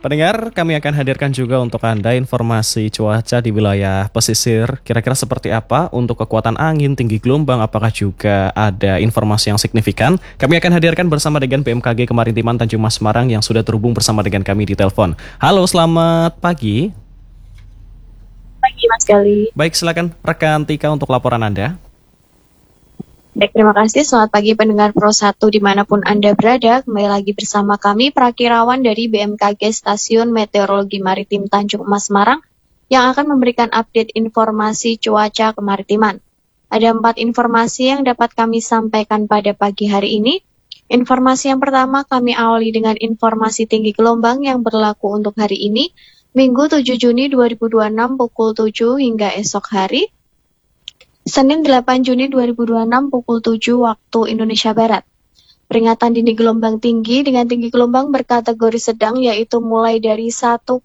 Pendengar, kami akan hadirkan juga untuk Anda informasi cuaca di wilayah pesisir. Kira-kira seperti apa untuk kekuatan angin, tinggi gelombang, apakah juga ada informasi yang signifikan? Kami akan hadirkan bersama dengan BMKG Kemaritiman Tanjung Mas Semarang yang sudah terhubung bersama dengan kami di telepon. Halo, selamat pagi. Pagi Mas Gali. Baik, silakan rekan Tika untuk laporan Anda. Baik, terima kasih. Selamat pagi pendengar Pro 1 dimanapun Anda berada. Kembali lagi bersama kami, Prakirawan dari BMKG Stasiun Meteorologi Maritim Tanjung Mas Semarang yang akan memberikan update informasi cuaca kemaritiman. Ada 4 informasi yang dapat kami sampaikan pada pagi hari ini. Informasi yang pertama kami awali dengan informasi tinggi gelombang yang berlaku untuk hari ini, Minggu 7 Juni 2026 pukul 7 hingga esok hari, Senin 8 Juni 2026 pukul 7 waktu Indonesia Barat. Peringatan dini gelombang tinggi dengan tinggi gelombang berkategori sedang yaitu mulai dari 1,25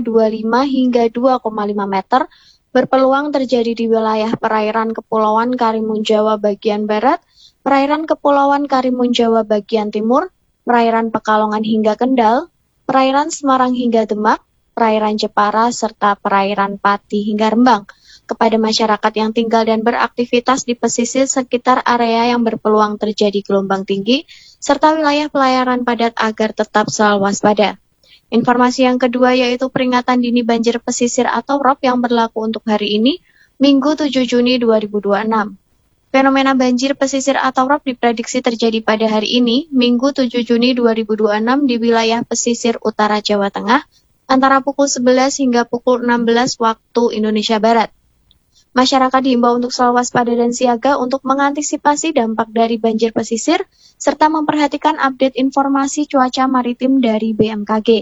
hingga 2,5 meter berpeluang terjadi di wilayah perairan Kepulauan Karimun Jawa bagian barat, perairan Kepulauan Karimun Jawa bagian timur, perairan Pekalongan hingga Kendal, perairan Semarang hingga Demak, perairan Jepara, serta perairan Pati hingga Rembang. Kepada masyarakat yang tinggal dan beraktivitas di pesisir sekitar area yang berpeluang terjadi gelombang tinggi, serta wilayah pelayaran padat agar tetap selalu waspada. Informasi yang kedua yaitu peringatan dini banjir pesisir atau ROB yang berlaku untuk hari ini, Minggu 7 Juni 2026. Fenomena banjir pesisir atau ROB diprediksi terjadi pada hari ini, Minggu 7 Juni 2026 di wilayah pesisir utara Jawa Tengah, antara pukul 11 hingga pukul 16 waktu Indonesia Barat. Masyarakat diimbau untuk selalu waspada dan siaga untuk mengantisipasi dampak dari banjir pesisir, serta memperhatikan update informasi cuaca maritim dari BMKG.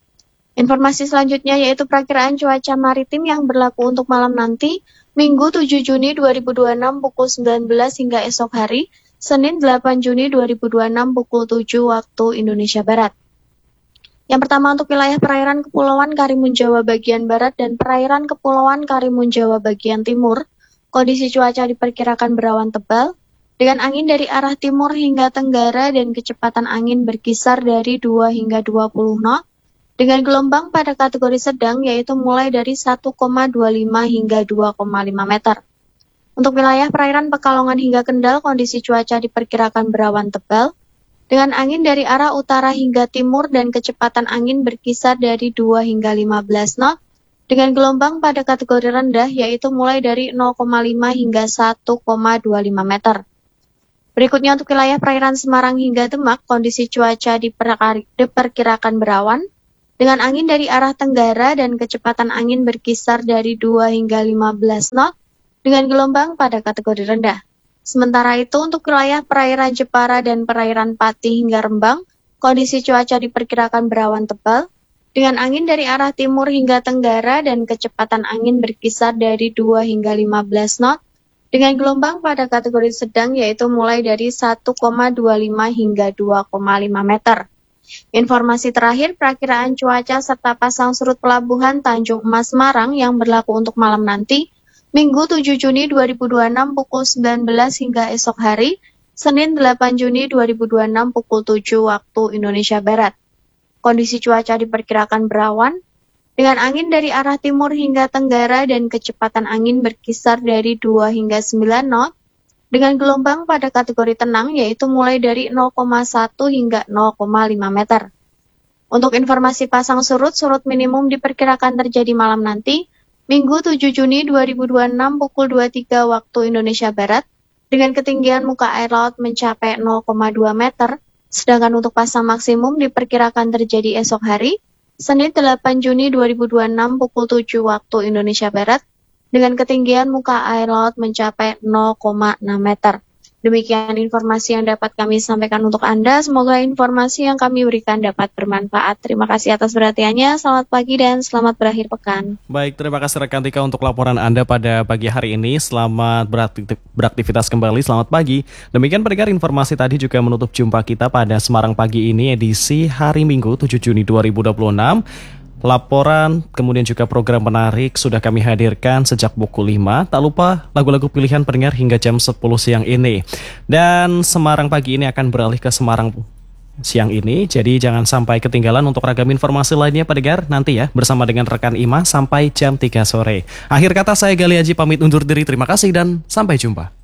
Informasi selanjutnya yaitu perakiraan cuaca maritim yang berlaku untuk malam nanti, Minggu 7 Juni 2026 pukul 19 hingga esok hari, Senin 8 Juni 2026 pukul 7 waktu Indonesia Barat. Yang pertama untuk wilayah perairan Kepulauan Karimun Jawa bagian barat dan perairan Kepulauan Karimun Jawa bagian timur, kondisi cuaca diperkirakan berawan tebal, dengan angin dari arah timur hingga tenggara dan kecepatan angin berkisar dari 2 hingga 20 knot, dengan gelombang pada kategori sedang yaitu mulai dari 1,25 hingga 2,5 meter. Untuk wilayah perairan Pekalongan hingga Kendal, kondisi cuaca diperkirakan berawan tebal, dengan angin dari arah utara hingga timur dan kecepatan angin berkisar dari 2 hingga 15 knot, dengan gelombang pada kategori rendah yaitu mulai dari 0,5 hingga 1,25 meter. Berikutnya untuk wilayah perairan Semarang hingga Demak, kondisi cuaca diperkirakan berawan, dengan angin dari arah tenggara dan kecepatan angin berkisar dari 2 hingga 15 knot, dengan gelombang pada kategori rendah. Sementara itu, untuk wilayah perairan Jepara dan perairan Pati hingga Rembang, kondisi cuaca diperkirakan berawan tebal, dengan angin dari arah timur hingga tenggara dan kecepatan angin berkisar dari 2 hingga 15 knot, dengan gelombang pada kategori sedang yaitu mulai dari 1,25 hingga 2,5 meter. Informasi terakhir, perakiraan cuaca serta pasang surut pelabuhan Tanjung Mas Semarang yang berlaku untuk malam nanti, Minggu 7 Juni 2026 pukul 19 hingga esok hari, Senin 8 Juni 2026 pukul 7 waktu Indonesia Barat. Kondisi cuaca diperkirakan berawan, dengan angin dari arah timur hingga tenggara dan kecepatan angin berkisar dari 2 hingga 9 knot, dengan gelombang pada kategori tenang yaitu mulai dari 0,1 hingga 0,5 meter. Untuk informasi pasang surut, surut minimum diperkirakan terjadi malam nanti, Minggu 7 Juni 2026 pukul 23 waktu Indonesia Barat, dengan ketinggian muka air laut mencapai 0,2 meter, sedangkan untuk pasang maksimum diperkirakan terjadi esok hari, Senin 8 Juni 2026 pukul 7 waktu Indonesia Barat, dengan ketinggian muka air laut mencapai 0,6 meter. Demikian informasi yang dapat kami sampaikan untuk Anda. Semoga informasi yang kami berikan dapat bermanfaat. Terima kasih atas perhatiannya. Selamat pagi dan selamat berakhir pekan. Baik, terima kasih rekan Tika untuk laporan Anda pada pagi hari ini. Selamat beraktivitas kembali. Selamat pagi. Demikian pendengar, informasi tadi juga menutup jumpa kita pada Semarang Pagi ini edisi hari Minggu 7 Juni 2026. Laporan, kemudian juga program menarik sudah kami hadirkan sejak pukul 5. Tak lupa lagu-lagu pilihan pendengar hingga jam 10 siang ini. Dan Semarang Pagi ini akan beralih ke Semarang siang ini. Jadi jangan sampai ketinggalan untuk ragam informasi lainnya pendengar nanti ya bersama dengan rekan Ima sampai jam 3 sore. Akhir kata saya Gali Haji pamit undur diri. Terima kasih dan sampai jumpa.